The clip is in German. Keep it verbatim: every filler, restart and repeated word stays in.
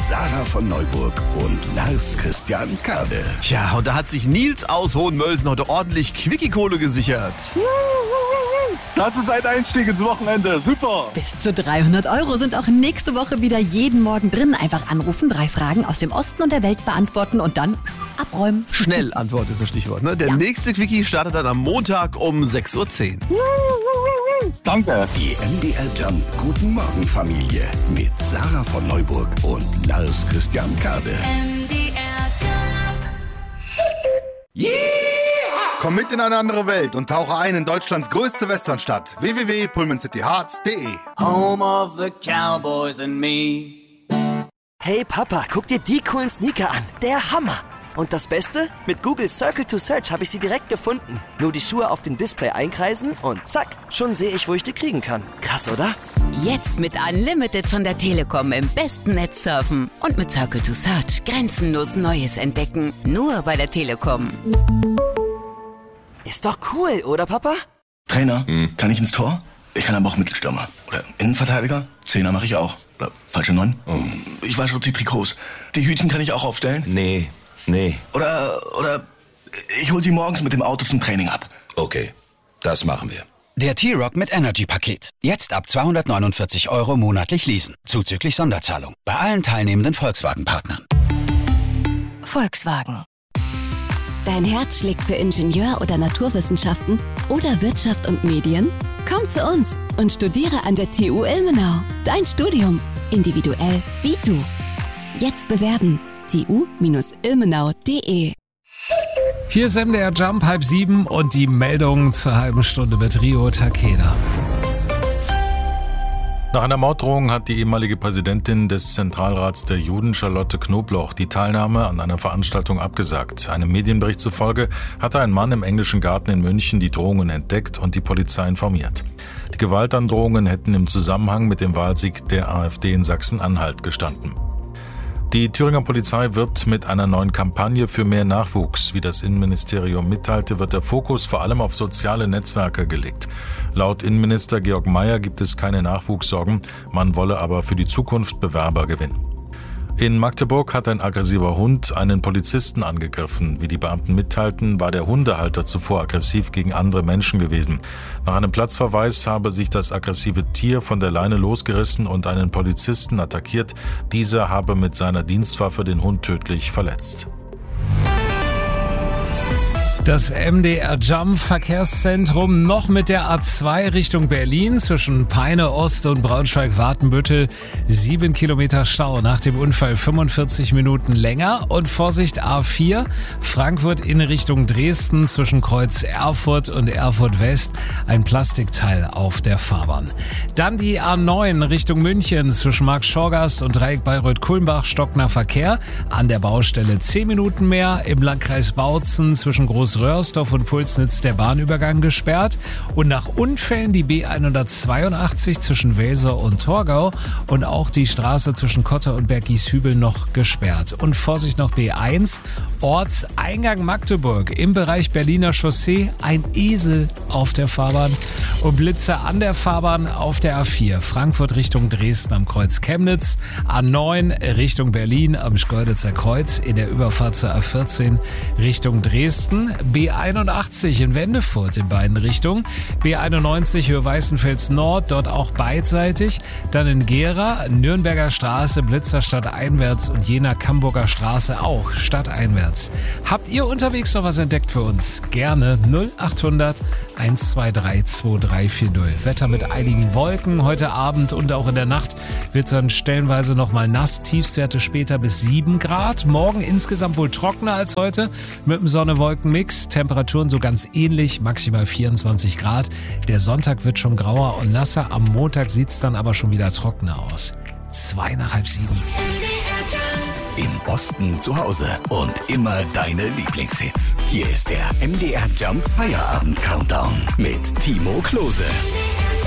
Sarah von Neuburg und Lars Christian Kade. Ja, und da hat sich Nils aus Hohenmölsen heute ordentlich Quickie-Kohle gesichert. Das ist ein Einstieg ins Wochenende. Super. Bis zu dreihundert Euro sind auch nächste Woche wieder jeden Morgen drin. Einfach anrufen, drei Fragen aus dem Osten und der Welt beantworten und dann abräumen. Schnell Antwort ist das Stichwort, ne? Der Ja. nächste Quickie startet dann am Montag um sechs Uhr zehn. Danke. Die M D R Jump Guten Morgen Familie mit Sarah von Neuburg und Lars Christian Kade. Komm mit in eine andere Welt und tauche ein in Deutschlands größte Westernstadt. w w w punkt pullman city hearts punkt de Home of the Cowboys and me. Hey Papa, guck dir die coolen Sneaker an. Der Hammer. Und das Beste? Mit Google Circle to Search habe ich sie direkt gefunden. Nur die Schuhe auf dem Display einkreisen und zack, schon sehe ich, wo ich die kriegen kann. Krass, oder? Jetzt mit Unlimited von der Telekom im besten Netz surfen. Und mit Circle to Search grenzenlos Neues entdecken. Nur bei der Telekom. Ist doch cool, oder Papa? Trainer, kann ich ins Tor? Ich kann aber auch Mittelstürmer. Oder Innenverteidiger? Zehner mache ich auch. Oder falsche Neun? Ich wasche auch die Trikots. Die Hütchen kann ich auch aufstellen? Nee, nee. Oder, oder ich hol sie morgens mit dem Auto zum Training ab. Okay, das machen wir. Der T-Rock mit Energy-Paket. Jetzt ab zweihundertneunundvierzig Euro monatlich leasen. Zuzüglich Sonderzahlung. Bei allen teilnehmenden Volkswagen-Partnern. Volkswagen. Dein Herz schlägt für Ingenieur- oder Naturwissenschaften oder Wirtschaft und Medien? Komm zu uns und studiere an der T U Ilmenau. Dein Studium. Individuell wie du. Jetzt bewerben. t u Ilmenau punkt de. Hier ist M D R Jump, halb sieben und die Meldung zur halben Stunde mit Rio Takeda. Nach einer Morddrohung hat die ehemalige Präsidentin des Zentralrats der Juden, Charlotte Knobloch, die Teilnahme an einer Veranstaltung abgesagt. Einem Medienbericht zufolge hatte ein Mann im Englischen Garten in München die Drohungen entdeckt und die Polizei informiert. Die Gewaltandrohungen hätten im Zusammenhang mit dem Wahlsieg der AfD in Sachsen-Anhalt gestanden. Die Thüringer Polizei wirbt mit einer neuen Kampagne für mehr Nachwuchs. Wie das Innenministerium mitteilte, wird der Fokus vor allem auf soziale Netzwerke gelegt. Laut Innenminister Georg Mayer gibt es keine Nachwuchssorgen, man wolle aber für die Zukunft Bewerber gewinnen. In Magdeburg hat ein aggressiver Hund einen Polizisten angegriffen. Wie die Beamten mitteilten, war der Hundehalter zuvor aggressiv gegen andere Menschen gewesen. Nach einem Platzverweis habe sich das aggressive Tier von der Leine losgerissen und einen Polizisten attackiert. Dieser habe mit seiner Dienstwaffe den Hund tödlich verletzt. Das M D R Jump Verkehrszentrum noch mit der A zwei Richtung Berlin zwischen Peine Ost und Braunschweig-Watenbüttel. Sieben Kilometer Stau nach dem Unfall, fünfundvierzig Minuten länger. Und Vorsicht A vier, Frankfurt in Richtung Dresden zwischen Kreuz Erfurt und Erfurt West. Ein Plastikteil auf der Fahrbahn. Dann die A neun Richtung München zwischen Markt-Schorgast und Dreieck Bayreuth-Kulmbach, stockender Verkehr. An der Baustelle zehn Minuten mehr. Im Landkreis Bautzen zwischen Groß Röhrsdorf und Pulsnitz der Bahnübergang gesperrt und nach Unfällen die B hundertzweiundachtzig zwischen Welser und Torgau und auch die Straße zwischen Kotter und Bergieshübel noch gesperrt. Und Vorsicht noch B eins, Ortseingang Magdeburg im Bereich Berliner Chaussee, ein Esel auf der Fahrbahn und Blitze an der Fahrbahn auf der A vier, Frankfurt Richtung Dresden am Kreuz Chemnitz, A neun Richtung Berlin am Schkeuditzer Kreuz in der Überfahrt zur A vierzehn Richtung Dresden, B einundachtzig in Wendefurt in beiden Richtungen, B einundneunzig Höhe Weißenfels Nord, dort auch beidseitig, dann in Gera, Nürnberger Straße, Blitzer stadteinwärts und Jena-Camburger Straße auch stadteinwärts. Habt ihr unterwegs noch was entdeckt für uns? Gerne null achthundert eins zwei drei zwei drei vier null. Wetter mit einigen Wolken heute Abend und auch in der Nacht wird es dann stellenweise nochmal nass, Tiefstwerte später bis sieben Grad. Morgen insgesamt wohl trockener als heute mit dem Sonne-Wolken-Mix. Temperaturen so ganz ähnlich, maximal vierundzwanzig Grad. Der Sonntag wird schon grauer und nasser. Am Montag sieht es dann aber schon wieder trockener aus. Zwei nach halb sieben. Im Osten zu Hause und immer deine Lieblingshits. Hier ist der M D R Jump Feierabend Countdown mit Timo Klose.